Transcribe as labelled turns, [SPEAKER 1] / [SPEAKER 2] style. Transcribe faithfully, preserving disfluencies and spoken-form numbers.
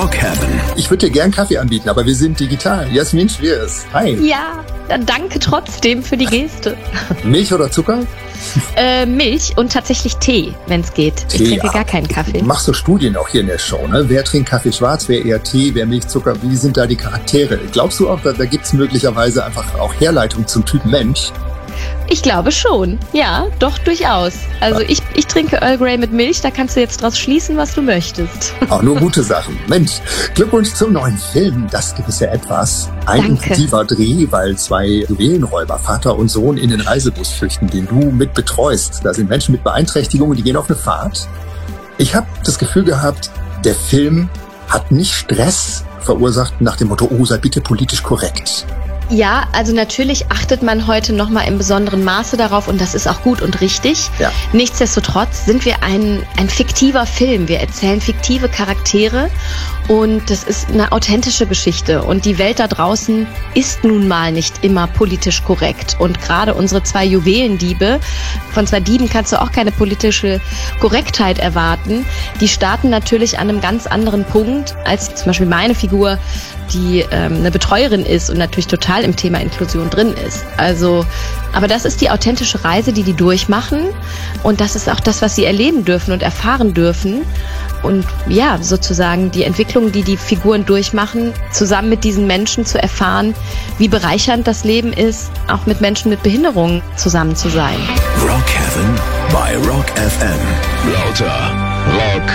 [SPEAKER 1] Rockhaven.
[SPEAKER 2] Ich würde dir gern Kaffee anbieten, aber wir sind digital. Jasmin Schwers. Hi.
[SPEAKER 3] Ja, dann danke trotzdem für die Geste.
[SPEAKER 2] Milch oder Zucker?
[SPEAKER 3] Äh, Milch und tatsächlich Tee, wenn es geht.
[SPEAKER 2] Tee,
[SPEAKER 3] ich trinke
[SPEAKER 2] ja.
[SPEAKER 3] gar keinen Kaffee.
[SPEAKER 2] Du machst so Studien auch hier in der Show, ne? Wer trinkt Kaffee schwarz, wer eher Tee, wer Milch, Zucker? Wie sind da die Charaktere? Glaubst du auch, da, da gibt es möglicherweise einfach auch Herleitung zum Typ Mensch?
[SPEAKER 3] Ich glaube schon. Ja, doch durchaus. Also ich, ich trinke Earl Grey mit Milch, da kannst du jetzt draus schließen, was du möchtest.
[SPEAKER 2] Auch nur gute Sachen. Mensch, Glückwunsch zum neuen Film. Das gewisse Etwas. Ein intensiver Dreh, weil zwei Juwelenräuber, Vater und Sohn, in den Reisebus flüchten, den du mit betreust. Da sind Menschen mit Beeinträchtigungen, die gehen auf eine Fahrt. Ich habe das Gefühl gehabt, der Film hat nicht Stress verursacht nach dem Motto, oh, sei bitte politisch korrekt.
[SPEAKER 3] Ja, also natürlich achtet man heute nochmal im besonderen Maße darauf und das ist auch gut und richtig.
[SPEAKER 2] Ja.
[SPEAKER 3] Nichtsdestotrotz sind wir ein, ein fiktiver Film. Wir erzählen fiktive Charaktere und das ist eine authentische Geschichte. Und die Welt da draußen ist nun mal nicht immer politisch korrekt. Und gerade unsere zwei Juwelendiebe, von zwei Dieben kannst du auch keine politische Korrektheit erwarten. Die starten natürlich an einem ganz anderen Punkt als zum Beispiel meine Figur, die ähm, eine Betreuerin ist und natürlich total im Thema Inklusion drin ist. Also, aber das ist die authentische Reise, die die durchmachen und das ist auch das, was sie erleben dürfen und erfahren dürfen und ja, sozusagen die Entwicklung, die die Figuren durchmachen, zusammen mit diesen Menschen zu erfahren, wie bereichernd das Leben ist, auch mit Menschen mit Behinderungen zusammen zu sein.
[SPEAKER 1] Rockhaven bei Rock F M. Lauter Rock